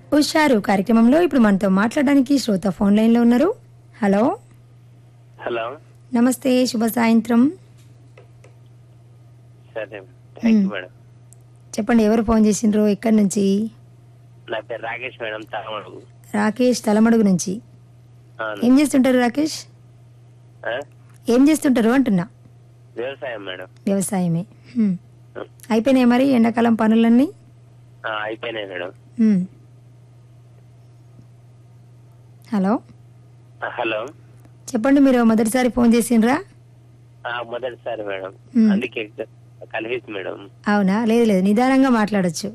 హుషారు కార్యక్రమంలో ఇప్పుడు మనతో మాట్లాడడానికి శ్రోత ఫోన్ లైన్ లో ఉన్నారు. Hello hello. నమస్తే, శుభ సాయంత్రం. సరే, థ్యాంక్ యూ మేడం. చెప్పండి, ఎవరు ఫోన్ చేసిండ్రు, ఎక్కడి నుంచి? నా పేరు రాకేష్ మేడం, తలమడుగు. రాకేష్, తలమడుగు నుంచి. అవును. ఏం చేస్తుంటారు రాకేష్? ఆ? ఏం చేస్తుంటారు అంటున్నా. వ్యవసాయం మేడం. వ్యవసాయమే. అయిపోయినాయి మరి ఎండాకాలం పనులన్నీ? అయిపోయినాయి మేడం. Hello hello. చెప్పండి, మీరు మొదటిసారి ఫోన్ చేసిండ్రా? మొదటిసారి మేడం, అందుకే కలిసి మేడం. అవునా? లేదు లేదు, నిదానంగా మాట్లాడొచ్చు.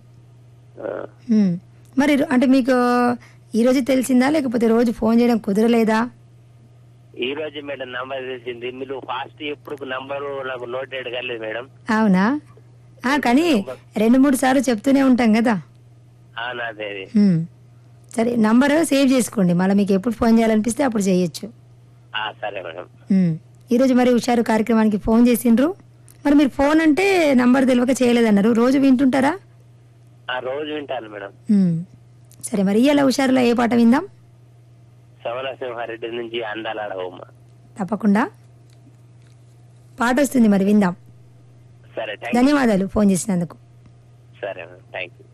మరి అంటే మీకు ఈ రోజు తెలిసిందా, లేకపోతే రోజు ఫోన్ చేయడం కుదరలేదా? ఈ రోజు మేడం నంబర్ తెలిసింది. మీరు ఫాస్ట్ ఎప్పుడు నంబరు నాకు నోటెడ్ కాలేదు మేడం. అవునా? కానీ 2-3 సార్లు చెప్తూనే ఉంటాం కదా. అదే. సరే, నంబర్ సేవ్ చేసుకోండి, మళ్ళీ మీకు ఎప్పుడు ఫోన్ చేయాలనిపిస్తే అప్పుడు చేయొచ్చు. సరే మేడం. ఈరోజు మరి హుషారు కార్యక్రమానికి ఫోన్ చేసిండ్రు. మరి మీరు ఫోన్ అంటే నంబర్ తెలియక చేయలేదన్నారు. రోజు వింటుంటారా? రోజు వింటాను మేడం. సరే, మరి ఇవాళ హుషారులో ఏ పాట విందాం? సమరసింహారెడ్డి నుంచి అందాల బొమ్మ. తప్పకుండా పాట వస్తుంది, మరి విందాం. సరే, ధన్యవాదాలు ఫోన్ చేసినందుకు. సరే మేడం, థ్యాంక్ యూ.